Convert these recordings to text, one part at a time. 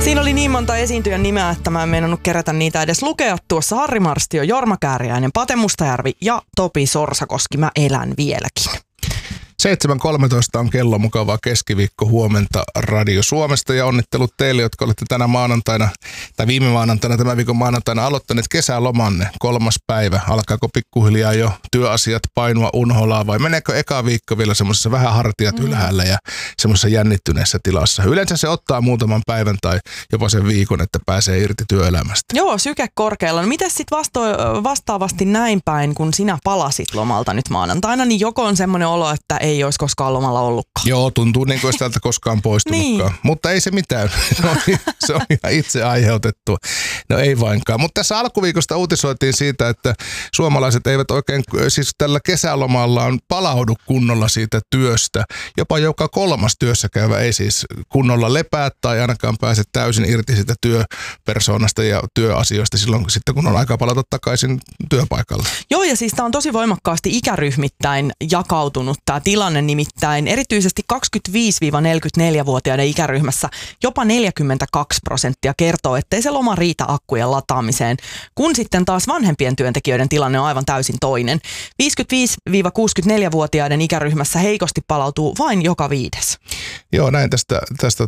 Siinä oli niin monta esiintyjän nimeä, että mä en meinannut kerätä niitä edes lukea. Tuossa Harri Marstio, Jorma Kääriäinen, Pate Mustajärvi ja Topi Sorsakoski. Mä elän vieläkin. 7.13 on kello, mukavaa keskiviikko, huomenta Radio Suomesta ja onnittelut teille, jotka olette tänä maanantaina tai viime maanantaina, tämän viikon maanantaina aloittaneet kesälomanne. 3. päivä. Alkaako pikkuhiljaa jo työasiat painua unholaa vai meneekö eka viikko vielä semmoisessa vähän hartiat ylhäällä ja semmoisessa jännittyneessä tilassa? Yleensä se ottaa muutaman päivän tai jopa sen viikon, että pääsee irti työelämästä. Joo, syke korkealla. No mites sitten vastaavasti näin päin, kun sinä palasit lomalta nyt maanantaina, niin joko on semmoinen olo, että ei olisi koskaan lomalla ollutkaan. Joo, tuntuu niin kuin olisi täältä koskaan poistunutkaan. Niin. Mutta ei se mitään. Se on ihan itse aiheutettu. No ei vainkaan. Mutta tässä alkuviikosta uutisoitiin siitä, että suomalaiset eivät oikein siis tällä kesälomallaan palaudu kunnolla siitä työstä. Jopa joka 3. työssäkäyvä ei siis kunnolla lepää tai ainakaan pääse täysin irti siitä työpersoonasta ja työasioista silloin sitten, kun on aika palata takaisin työpaikalle. Joo, ja siis tämä on tosi voimakkaasti ikäryhmittäin jakautunut tämä tilanne, nimittäin erityisesti 25-44-vuotiaiden ikäryhmässä jopa 42% kertoo, ettei se loma riitä akkujen lataamiseen, kun sitten taas vanhempien työntekijöiden tilanne on aivan täysin toinen. 55-64-vuotiaiden ikäryhmässä heikosti palautuu vain joka 5. Joo, näin tästä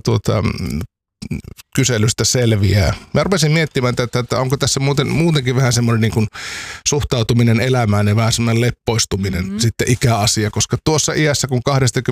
kyselystä selviää. Mä rupesin miettimään, että onko tässä muutenkin vähän semmoinen niin kuin suhtautuminen elämään ja vähän semmoinen leppoistuminen sitten ikäasia, koska tuossa iässä kun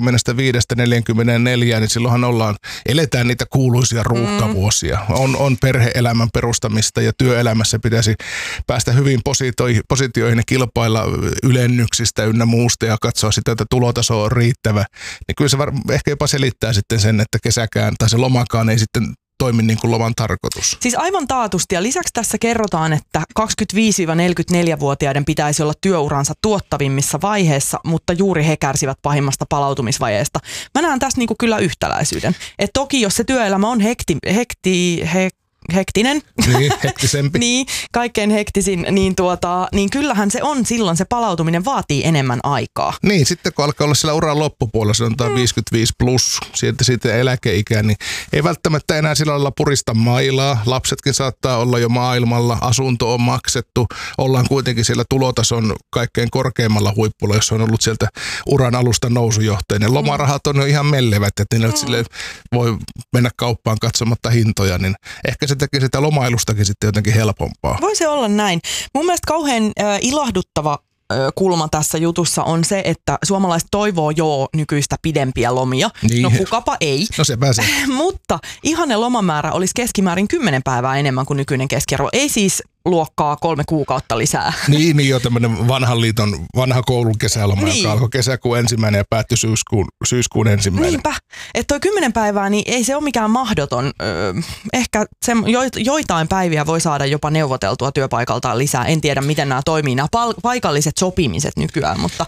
25-44, niin silloinhan eletään niitä kuuluisia ruuhkavuosia. On perhe-elämän perustamista ja työelämässä pitäisi päästä hyvin positioihin ja kilpailla ylennyksistä ynnä muusta ja katsoa sitä, että tulotaso on riittävä. Niin kyllä se ehkä jopa selittää sitten sen, että kesäkään tai se lomakaan ei sitten toimi niin kuin loman tarkoitus. Siis aivan taatusti, ja lisäksi tässä kerrotaan, että 25-44-vuotiaiden pitäisi olla työuransa tuottavimmissa vaiheessa, mutta juuri he kärsivät pahimmasta palautumisvajeesta. Mä näen tässä niin kuin kyllä yhtäläisyyden. Et toki jos se työelämä on hektinen. Niin, hektisempi. Niin, kaikkein hektisin, niin kyllähän se on silloin, se palautuminen vaatii enemmän aikaa. Niin, sitten kun alkaa olla siellä uran loppupuolella, se on 55 plus, siitä eläkeikään, niin ei välttämättä enää sillä lailla purista mailaa. Lapsetkin saattaa olla jo maailmalla, asunto on maksettu, ollaan kuitenkin siellä tulotason kaikkein korkeimmalla huippulla, jos on ollut sieltä uran alusta nousujohtainen. Lomarahat on jo ihan mellevät, että ne sille voi mennä kauppaan katsomatta hintoja, niin ehkä se tekee sitä lomailustakin sitten jotenkin helpompaa. Voi se olla näin. Mun mielestä kauhean ilahduttava kulma tässä jutussa on se, että suomalaiset toivoo nykyistä pidempiä lomia. Niin. No kukapa ei. No se pääsee. Mutta ihanne lomamäärä olisi keskimäärin 10 päivää enemmän kuin nykyinen keskiarvo. Ei siis luokkaa 3 kuukautta lisää. Niin jo tämmöinen vanha koulun kesäloma, niin. Joka alkoi kesäkuun 1. ja päättyi syyskuun 1. Niinpä. Että toi 10 päivää, niin ei se ole mikään mahdoton. Ehkä joitain päiviä voi saada jopa neuvoteltua työpaikaltaan lisää. En tiedä, miten nämä toimii, nämä paikalliset sopimiset nykyään, mutta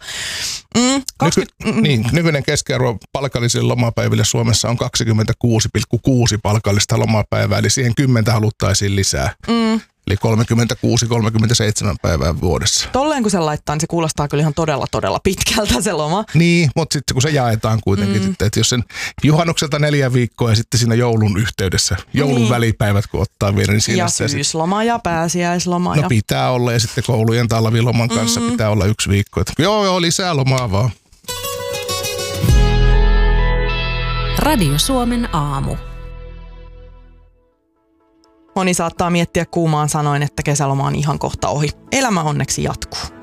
nykyinen keskiarvo palkallisille lomapäiville Suomessa on 26,6 palkallista lomapäivää, eli siihen 10 haluttaisiin lisää. Eli 36-37 päivää vuodessa. Tolleen kun se laittaa, niin se kuulostaa kyllä ihan todella pitkältä se loma. Niin, mutta sitten kun se jaetaan kuitenkin, että jos sen juhannukselta 4 viikkoa ja sitten siinä joulun yhteydessä, joulun välipäivät kun ottaa vielä, niin siinä ja syysloma ja pääsiäisloma. No pitää olla ja sitten koulujen talviloman kanssa pitää olla 1 viikko. Että joo, lisää lomaa vaan. Radio Suomen aamu. Moni saattaa miettiä kuumaan sanoin, että kesäloma on ihan kohta ohi. Elämä onneksi jatkuu.